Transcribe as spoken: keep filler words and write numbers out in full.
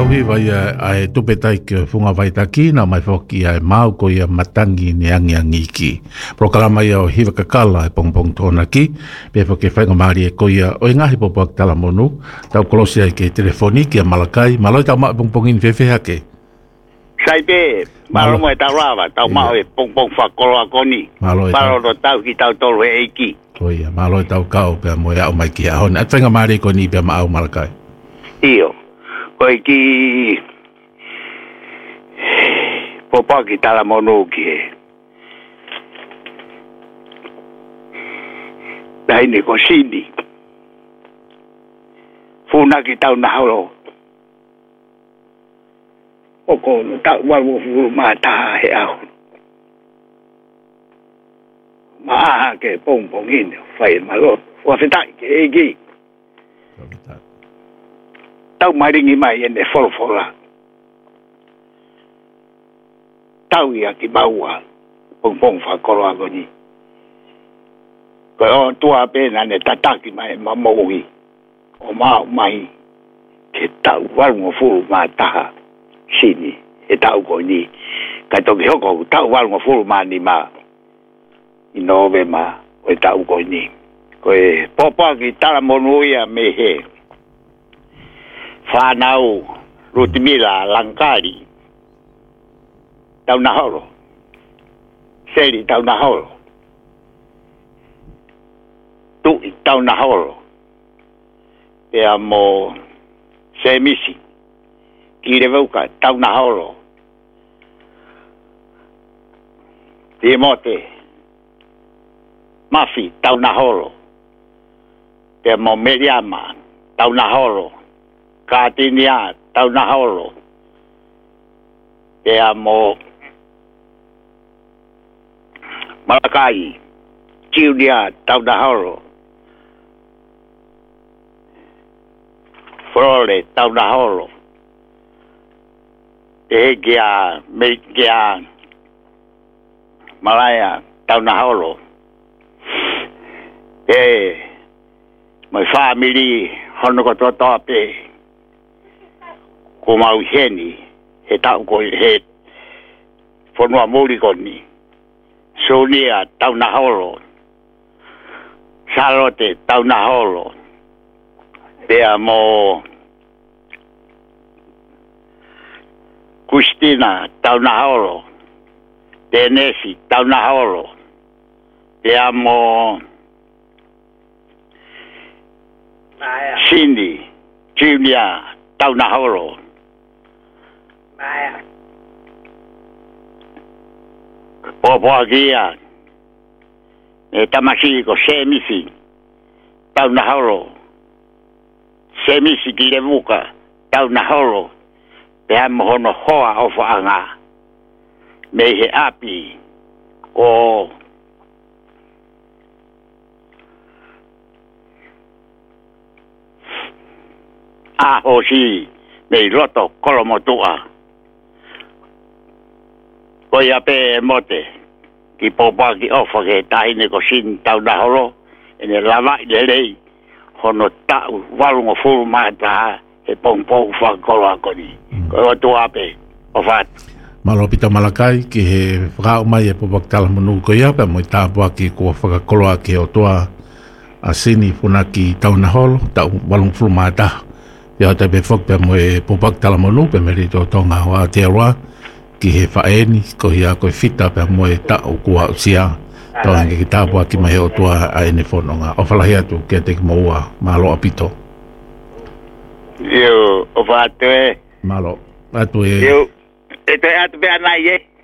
hi vai ai tupetai ke funga vai taki na mai foki ai mau ko ia matangi ni angi angi ki. Proklama ia o hiwa kakala e pongpong tona ki. Pe foki whainga maari e ko ia o ngahi popo ak tala monu. Tau kolosi ai ke telefoni ki a Malakai. Maloi tau maa pongpongin whewhe hake. Sai pe, malo mo e tau rawa. Tau maa e pongpong whakolo a koni. Maloi tau. Malo tau ki tau tolu e eiki. Ko ia, maloi tau kau pe mo e au mai ki a hon. At whainga maari e ko ni pe maa au Malakai. Iyo. Koe ki popa ki tala monu ki e. Daini ko sini. Funa ki tau na holo. Oko no tau walu furu mata he au. Maa ke pong pong in. Fai malo. Wafitai ke egi. Tau maringi mai ene folfola. Tau ia ki maua. Pong pong whakoro ako ni. Koe o tua pena ne tataki mai mamoui. O mau mai. Ke tau walungo fulu maa taha. Sini. E tau ko ni. Kai toki hoko tau walungo fulu maa ni maa. I nove maa. Koe tau ko ni. Koe popo ki tala monuia me he. Whanau, Rutimila, Langkari, tau na holo. Seri tau na holo. Tui tau na holo. Pea mo Semisi, Kireveuka, tau na holo. Timote, Mafi, tau na holo. Pea mo Meriama, tau na holo. Katinia tau na holo. Pea mo Malakai. Chiunia tau na holo. Frole tau na holo. E gia me gia Malaya tau na holo. E my family hono ko totope. Ko mau heni he tau ko he fonua mori koni Sonia tau na holo Charlotte tau na holo pea mo Christina tau na holo Denesi tau na holo pea mo Cindy Julia tau na holo Maya. Popo agia. E tamasi ko semisi. Tau na holo. Semisi ki le muka. Tau na holo. Pea mohono hoa o whaanga. Me he api. O. Aho si. Me roto kolomotua. Ko ia pe mote ki popa ki ofa ke taine ko sin tau na holo ene lava le lei hono tau walungo fulu mata e pong pong fa kola koni ko tu ape ofat Malo pita Malakai ki he whakao mai e popa tala monu ko ia pe mo tāpua ki ko whakakoloa ki o toa a sini puna ki tau na holo tau walungo fulu mata ia te pe fok pe mo e popa tala monu pe merito tonga wa te roa ki he whaeni, ko hia koe whita pia moe ta o kua usia. Tau hangi ki tāpua ki mai o tua a ene whanonga. O whalahi atu kia te ki maua, malo apito. Yo, o whātu e. Malo, atu e. Yo, e te atu pia nai e.